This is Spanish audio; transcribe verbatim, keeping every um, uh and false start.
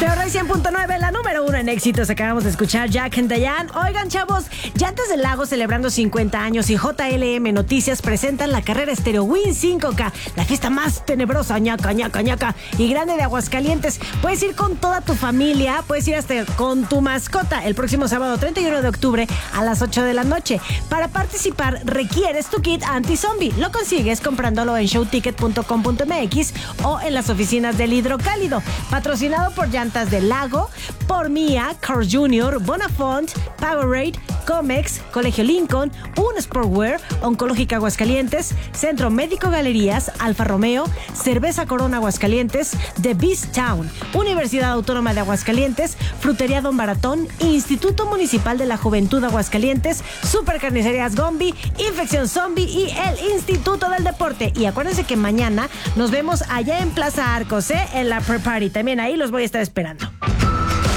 Monterrey cien punto nueve, la número uno en éxitos. Acabamos de escuchar Jack and Diane. Oigan, chavos, Llantas del Lago celebrando cincuenta años y J L M Noticias presentan la carrera estéreo Win cinco K, la fiesta más tenebrosa, ñaca, ñaca, ñaca y grande de Aguascalientes. Puedes ir con toda tu familia, puedes ir hasta con tu mascota el próximo sábado treinta y uno de octubre a las ocho de la noche. Para participar requieres tu kit anti-zombie. Lo consigues comprándolo en showticket punto com punto m x o en las oficinas del Hidrocálido. Patrocinado por Llantas del Lago, por Mía, Carl junior, Bonafont, Powerade, Comex, Colegio Lincoln, Un Sportwear, Oncológica Aguascalientes, Centro Médico Galerías, Alfa Romeo, Cerveza Corona Aguascalientes, The Beast Town, Universidad Autónoma de Aguascalientes, Frutería Don Baratón, Instituto Municipal de la Juventud Aguascalientes, Supercarnicerías Gombi, Infección Zombie y el Instituto del Deporte. Y acuérdense que mañana nos vemos allá en Plaza Arcos, ¿eh? En la Pre-Party. También ahí los voy a estar esperando.